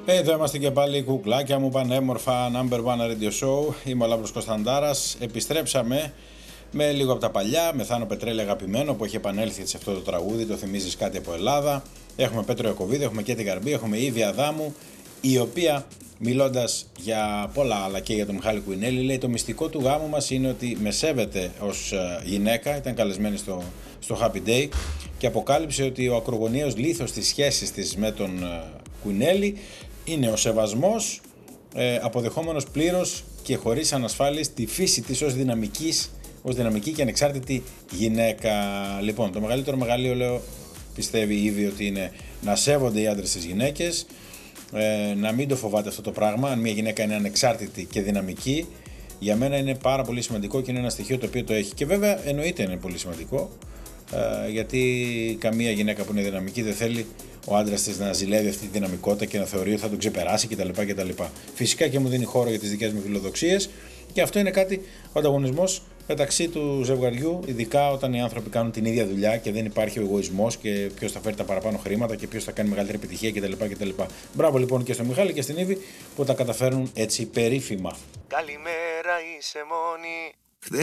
Εδώ είμαστε και πάλι, κουκλάκια μου, πανέμορφα, number one radio show. Είμαι ο Λάμπρος Κωνσταντάρας. Επιστρέψαμε με λίγο από τα παλιά, με Θάνο Πετρέλη αγαπημένο που έχει επανέλθει σε αυτό το τραγούδι. Το θυμίζεις κάτι από Ελλάδα. Έχουμε Πέτρο Ιακωβίδη, έχουμε και την Γαρμπή, έχουμε Ήβη Αδάμου, η οποία μιλώντας για πολλά άλλα και για τον Μιχάλη Κουινέλη, λέει: το μυστικό του γάμου μας είναι ότι με σέβεται ως γυναίκα. Ήταν καλεσμένη στο Happy Day και αποκάλυψε ότι ο ακρογωνιαίος λίθος της σχέσης της με τον Κουινέλη είναι ο σεβασμός, αποδεχόμενος πλήρως και χωρίς ανασφάλειες τη φύση της ως δυναμική και ανεξάρτητη γυναίκα. Λοιπόν, το μεγαλύτερο μεγαλείο, λέω, πιστεύει ήδη ότι είναι να σέβονται οι άντρες τις γυναίκες, να μην το φοβάται αυτό το πράγμα. Αν μια γυναίκα είναι ανεξάρτητη και δυναμική, για μένα είναι πάρα πολύ σημαντικό και είναι ένα στοιχείο το οποίο το έχει. Και βέβαια εννοείται είναι πολύ σημαντικό, γιατί καμία γυναίκα που είναι δυναμική δεν θέλει ο άντρας της να ζηλεύει αυτή τη δυναμικότητα και να θεωρεί ότι θα τον ξεπεράσει κτλ. Φυσικά και μου δίνει χώρο για τις δικές μου φιλοδοξίες και αυτό είναι κάτι, ο ανταγωνισμός μεταξύ του ζευγαριού, ειδικά όταν οι άνθρωποι κάνουν την ίδια δουλειά και δεν υπάρχει ο εγωισμός και ποιος θα φέρει τα παραπάνω χρήματα και ποιος θα κάνει μεγαλύτερη επιτυχία κτλ. Μπράβο λοιπόν και στο Μιχάλη και στην Ήβη που τα καταφέρνουν έτσι περίφημα. Καλημέρα, είσαι μόνη.